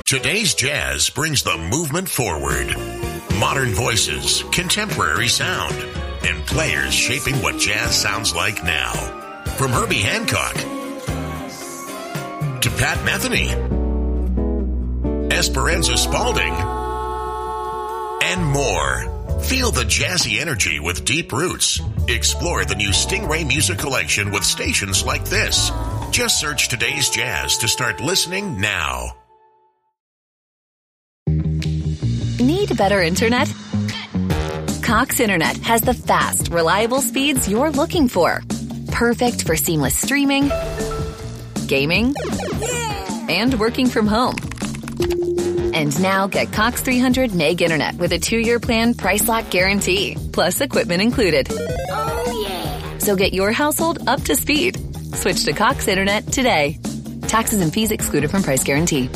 Today's Jazz brings the movement forward. Modern voices, contemporary sound, and players shaping what jazz sounds like now. From Herbie Hancock to Pat Metheny, Esperanza Spalding, and more. Feel the jazzy energy with deep roots. Explore the new Stingray Music Collection with stations like this. Just search Today's Jazz to start listening now. Need better internet? Cox Internet has the fast, reliable speeds you're looking for. Perfect for seamless streaming, gaming, and working from home. And now get Cox 300 meg internet with a 2-year plan price lock guarantee, plus equipment included. Oh, yeah. So get your household up to speed. Switch to Cox Internet today. Taxes and fees excluded from price guarantee.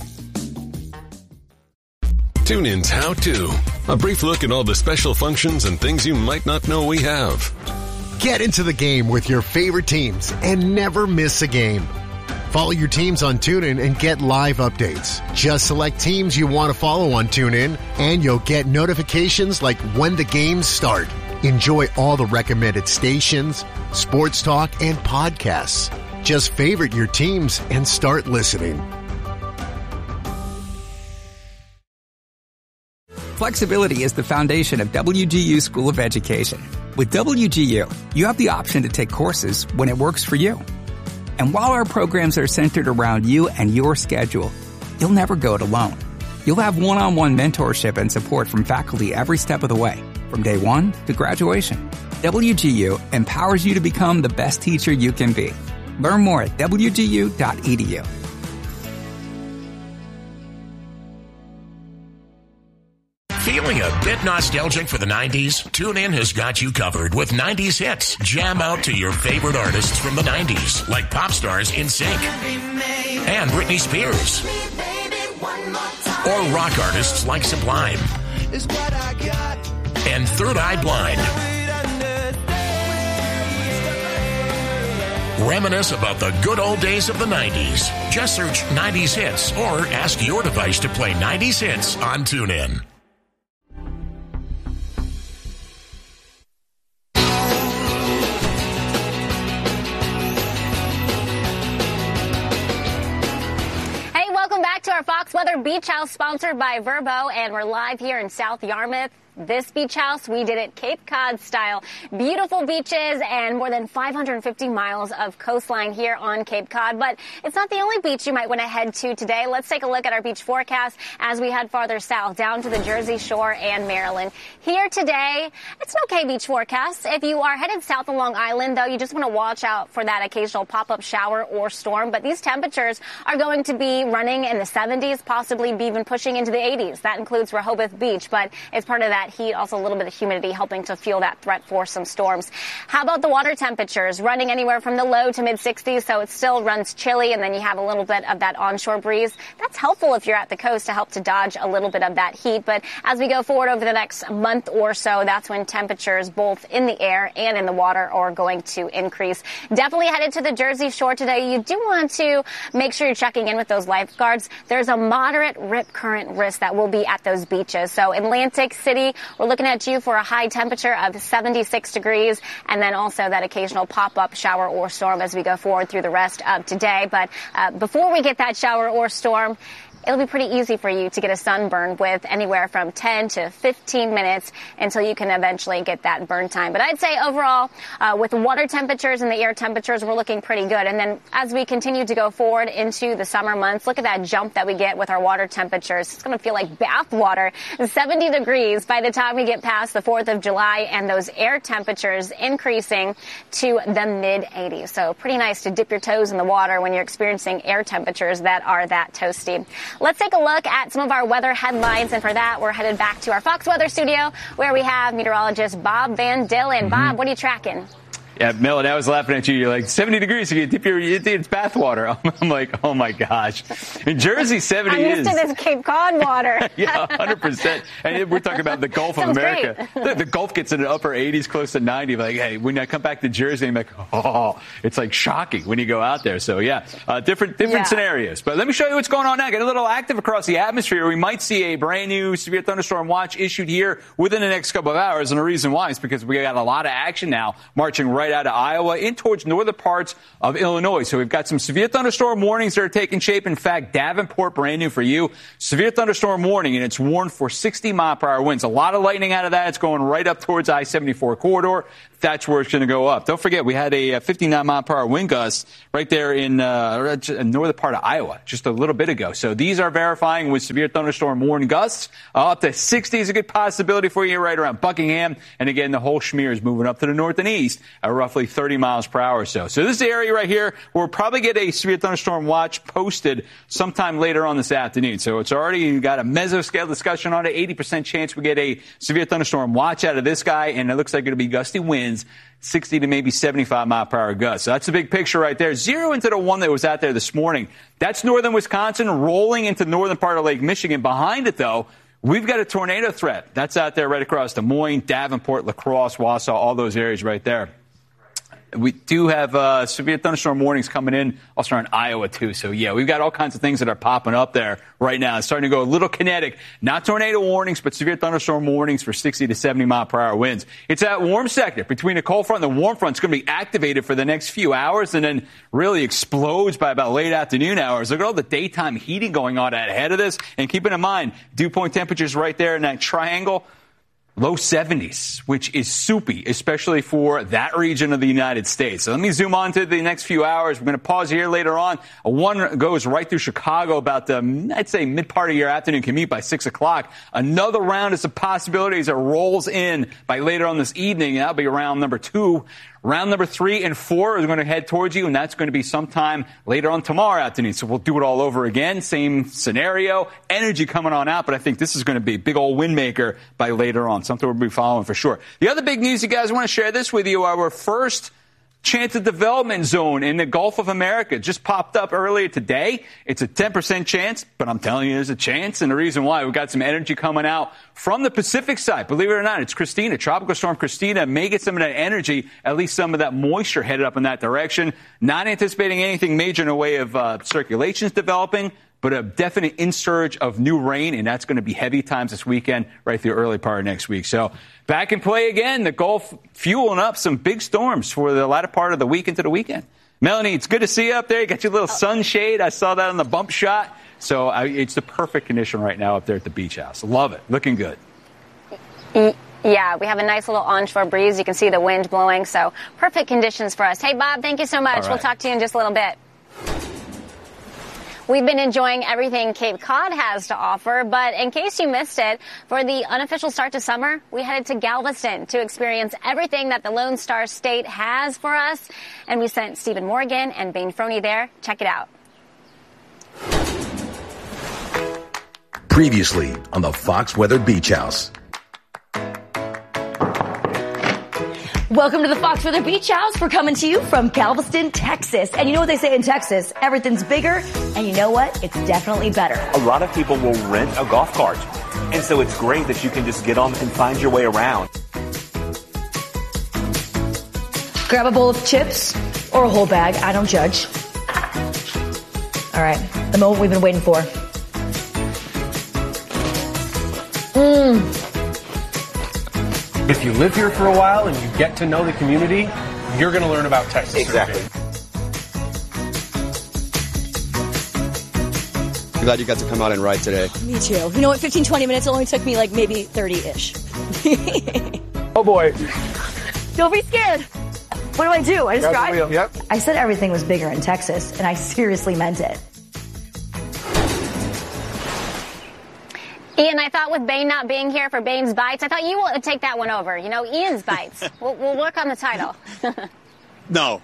TuneIn's How To. A brief look at all the special functions and things you might not know we have. Get into the game with your favorite teams and never miss a game. Follow your teams on TuneIn and get live updates. Just select teams you want to follow on TuneIn, and you'll get notifications like when the games start. Enjoy all the recommended stations, sports talk, and podcasts. Just favorite your teams and start listening. Flexibility is the foundation of WGU School of Education. With WGU, you have the option to take courses when it works for you. And while our programs are centered around you and your schedule, you'll never go it alone. You'll have one-on-one mentorship and support from faculty every step of the way, from day one to graduation. WGU empowers you to become the best teacher you can be. Learn more at wgu.edu. Feeling a bit nostalgic for the 90s? TuneIn has got you covered with 90s hits. Jam out to your favorite artists from the 90s, like pop stars NSYNC and Britney Spears, or rock artists like Sublime and Third Eye Blind. Reminisce about the good old days of the 90s. Just search 90s hits or ask your device to play 90s hits on TuneIn. To our Fox Weather Beach House, sponsored by Verbo, and we're live here in South Yarmouth. This beach house, we did it Cape Cod style. Beautiful beaches and more than 550 miles of coastline here on Cape Cod. But it's not the only beach you might want to head to today. Let's take a look at our beach forecast as we head farther south down to the Jersey Shore and Maryland. Here today, it's an okay beach forecast. If you are headed south along Island, though, you just want to watch out for that occasional pop-up shower or storm. But these temperatures are going to be running in the 70s, possibly be even pushing into the 80s. That includes Rehoboth Beach, but it's part of that heat, also a little bit of humidity helping to fuel that threat for some storms. How about the water temperatures? Running anywhere from the low to mid-60s, so it still runs chilly, and then you have a little bit of that onshore breeze. That's helpful if you're at the coast to help to dodge a little bit of that heat. But as we go forward over the next month or so, that's when temperatures both in the air and in the water are going to increase. Definitely headed to the Jersey Shore today. You do want to make sure you're checking in with those lifeguards. There's a moderate rip current risk that will be at those beaches. So Atlantic City, we're looking at you for a high temperature of 76 degrees, and then also that occasional pop-up shower or storm as we go forward through the rest of today. But before we get that shower or storm, it'll be pretty easy for you to get a sunburn with anywhere from 10 to 15 minutes until you can eventually get that burn time. But I'd say overall, with the water temperatures and the air temperatures, we're looking pretty good. And then as we continue to go forward into the summer months, look at that jump that we get with our water temperatures. It's going to feel like bath water, 70 degrees by the time we get past the 4th of July, and those air temperatures increasing to the mid-80s. So pretty nice to dip your toes in the water when you're experiencing air temperatures that are that toasty. Let's take a look at some of our weather headlines, and for that, we're headed back to our Fox Weather studio where we have meteorologist Bob Van Dillen. Bob, what are you tracking? Yeah, Millen, I was laughing at you. You're like, 70 degrees, you can dip it's bath water. I'm like, oh, my gosh. In Jersey, 70 I'm used to this Cape Cod water. Yeah, 100%. And we're talking about the Gulf of America. The Gulf gets in the upper 80s, close to 90. Like, hey, when I come back to Jersey, I'm like, oh, it's like shocking when you go out there. So, yeah, different scenarios. But let me show you what's going on now. Get a little active across the atmosphere. We might see a brand new severe thunderstorm watch issued here within the next couple of hours. And the reason why is because we got a lot of action now marching right out of Iowa in towards northern parts of Illinois. So we've got some severe thunderstorm warnings that are taking shape. In fact, Davenport, brand new for you. Severe thunderstorm warning, and it's warned for 60-mile-per-hour winds. A lot of lightning out of that. It's going right up towards I-74 corridor. That's where it's going to go up. Don't forget, we had a 59-mile-per-hour wind gust right there in northern part of Iowa just a little bit ago. So these are verifying with severe thunderstorm warning gusts. Up to 60 is a good possibility for you right around Buckingham. And again, the whole schmear is moving up to the north and east at roughly 30 miles per hour or so. So this area right here, we'll probably get a severe thunderstorm watch posted sometime later on this afternoon. So it's already got a mesoscale discussion on it. 80% chance we get a severe thunderstorm watch out of this guy. And it looks like it'll be gusty winds. 60 to maybe 75-mile-per-hour gusts. So that's a big picture right there. Zero into the one that was out there this morning. That's northern Wisconsin rolling into northern part of Lake Michigan. Behind it, though, we've got a tornado threat. That's out there right across Des Moines, Davenport, La Crosse, Wausau, all those areas right there. We do have severe thunderstorm warnings coming in also around Iowa, too. So, yeah, we've got all kinds of things that are popping up there right now. It's starting to go a little kinetic. Not tornado warnings, but severe thunderstorm warnings for 60 to 70-mile-per-hour winds. It's that warm sector between the cold front and the warm front. It's going to be activated for the next few hours and then really explodes by about late afternoon hours. Look at all the daytime heating going on ahead of this. And keeping in mind, dew point temperatures right there in that triangle. Low 70s, which is soupy, especially for that region of the United States. So let me zoom on to the next few hours. We're going to pause here later on. One goes right through Chicago about the, I'd say, mid-part of your afternoon commute by 6 o'clock. Another round is a possibility as it rolls in by later on this evening. That'll be round number 2. Round number 3 and 4 is going to head towards you, and that's going to be sometime later on tomorrow afternoon. So we'll do it all over again. Same scenario. Energy coming on out, but I think this is going to be a big old wind maker by later on. Something we'll be following for sure. The other big news, you guys, I want to share this with you. Our first chance of development zone in the Gulf of America just popped up earlier today. It's a 10% chance, but I'm telling you there's a chance. And the reason why, we've got some energy coming out from the Pacific side. Believe it or not, it's Christina. Tropical storm Christina may get some of that energy, at least some of that moisture headed up in that direction. Not anticipating anything major in the way of circulations developing, but a definite insurge of new rain, and that's going to be heavy times this weekend right through early part of next week. So back in play again, the Gulf fueling up some big storms for the latter part of the week into the weekend. Melanie, it's good to see you up there. You got your little sunshade. I saw that on the bump shot. So it's the perfect condition right now up there at the beach house. Love it. Looking good. Yeah, we have a nice little onshore breeze. You can see the wind blowing, so perfect conditions for us. Hey, Bob, thank you so much. Right. We'll talk to you in just a little bit. We've been enjoying everything Cape Cod has to offer, but in case you missed it, for the unofficial start to summer, we headed to Galveston to experience everything that the Lone Star State has for us. And we sent Stephen Morgan and Bane Froney there. Check it out. Previously on the Fox Weather Beach House. Welcome to the Fox Weather Beach House. We're coming to you from Galveston, Texas. And you know what they say in Texas? Everything's bigger. And you know what? It's definitely better. A lot of people will rent a golf cart. And so it's great that you can just get on and find your way around. Grab a bowl of chips or a whole bag. I don't judge. All right. The moment we've been waiting for. If you live here for a while and you get to know the community, you're going to learn about Texas. Exactly. I'm glad you got to come out and ride today. Me too. You know what? 15, 20 minutes only took me like maybe 30-ish. Oh, boy. Don't be scared. What do? I just drive? Yep. I said everything was bigger in Texas, and I seriously meant it. Ian, I thought with Bane not being here for Bane's Bites, I thought you would take that one over. You know, Ian's Bites. We'll work on the title. No.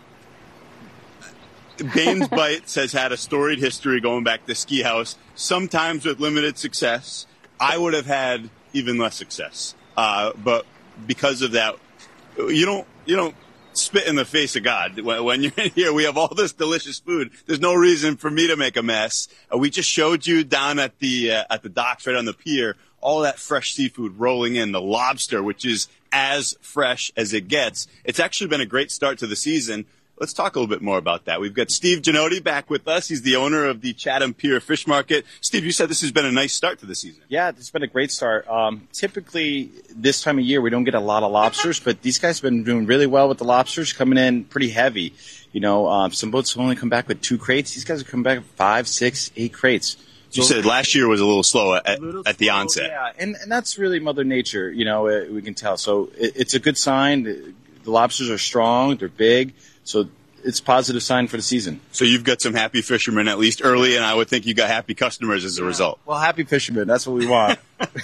Bane's Bites has had a storied history going back to Ski House, sometimes with limited success. I would have had even less success. But because of that, you don't spit in the face of God. When you're in here, we have all this delicious food. There's no reason for me to make a mess. We just showed you down at the docks right on the pier, all that fresh seafood rolling in, the lobster, which is as fresh as it gets. It's actually been a great start to the season. Let's talk a little bit more about that. We've got Steve Genotti back with us. He's the owner of the Chatham Pier Fish Market. Steve, you said this has been a nice start to the season. Yeah, it's been a great start. Typically, this time of year, we don't get a lot of lobsters, but these guys have been doing really well with the lobsters, coming in pretty heavy. You know, some boats only come back with 2 crates. These guys have come back with 5, 6, 8 crates. You said last year was a little slow at the onset. Yeah, and that's really Mother Nature, you know, we can tell. So it's a good sign. The lobsters are strong, they're big, so it's a positive sign for the season. So you've got some happy fishermen, at least early, and I would think you got happy customers as a result. Well, happy fishermen, that's what we want.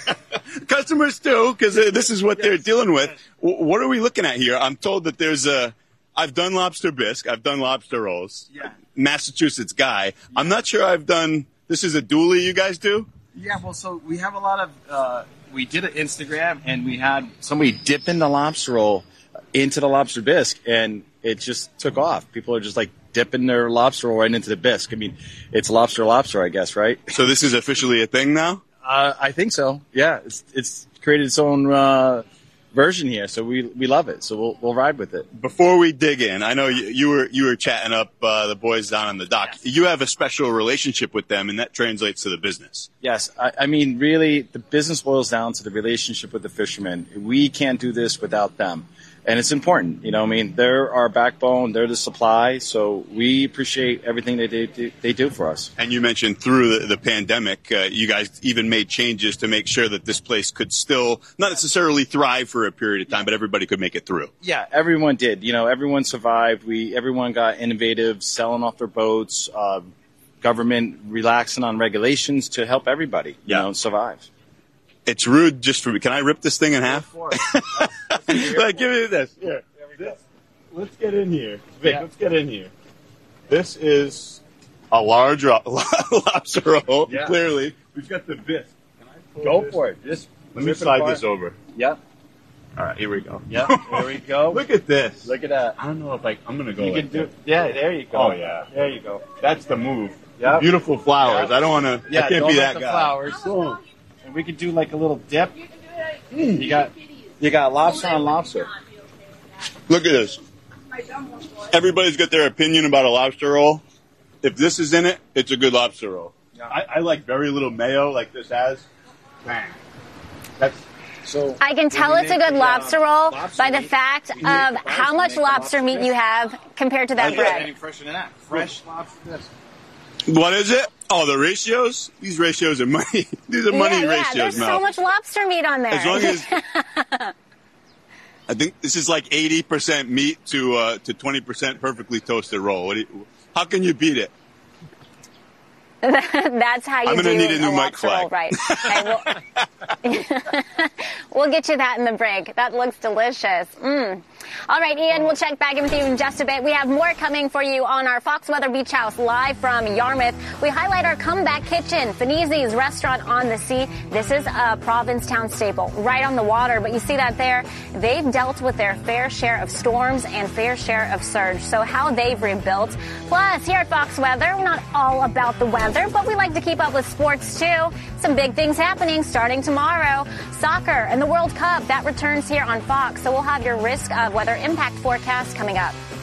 Customers too, because this is what they're dealing with. What are we looking at here? I'm told that I've done lobster bisque, I've done lobster rolls. Yeah. Massachusetts guy. I'm not sure I've done, this is a dually you guys do? Yeah, well, so we have a lot of, we did an Instagram, and we had somebody dip in the lobster roll into the lobster bisque, and it just took off. People are just like dipping their lobster roll right into the bisque. I mean, it's lobster, I guess, right? So this is officially a thing now? I think so. Yeah, it's created its own version here, so we love it. So we'll ride with it. Before we dig in, I know you were chatting up the boys down on the dock. Yes. You have a special relationship with them, and that translates to the business. Yes, I mean, really, the business boils down to the relationship with the fishermen. We can't do this without them. And it's important, you know, I mean, they're our backbone, they're the supply, so we appreciate everything they do for us. And you mentioned through the pandemic, you guys even made changes to make sure that this place could still not necessarily thrive for a period of time, but everybody could make it through. Yeah, everyone did. You know, everyone survived. Everyone got innovative, selling off their boats, government relaxing on regulations to help everybody, you know, survive. It's rude just for me. Can I rip this thing in half? Like, give me this. Here. Let's get in here. Vic, let's get in here. This is a large lobster roll, clearly. We've got the bisque. Can I go for it. Just let me slide this over. Yep. All right, here we go. Yep, there we go. Look at this. Look at that. I don't know if I'm going to go you like can do this. Yeah, there you go. Oh, yeah. There you go. That's the move. Yep. Beautiful flowers. Yep. I don't want to, I can't be that guy. Flowers. And we could do like a little dip. You got lobster on lobster. Look at this. Everybody's got their opinion about a lobster roll. If this is in it, it's a good lobster roll. Yeah. I like very little mayo like this has. Bang. So I can tell it's a good lobster roll by the fact of how much lobster meat you have compared to that bread. Anything fresher than that. Fresh lobster. What is it? Oh, the ratios? These ratios are money. These are money ratios, there's Mel. So much lobster meat on there. As long as I think this is like 80% meat to 20% perfectly toasted roll. How can you beat it? That's how you do it. I'm going to need a new mic flag. Right. Okay, we'll get you that in the break. That looks delicious. All right, Ian, we'll check back in with you in just a bit. We have more coming for you on our Fox Weather Beach House live from Yarmouth. We highlight our comeback kitchen, Finizzi's Restaurant on the Sea. This is a Provincetown staple, right on the water. But you see that there? They've dealt with their fair share of storms and fair share of surge. So how they've rebuilt. Plus, here at Fox Weather, we're not all about the weather, but we like to keep up with sports too. Some big things happening starting tomorrow. Soccer and the World Cup, that returns here on Fox. So we'll have your risk of weather impact forecast coming up.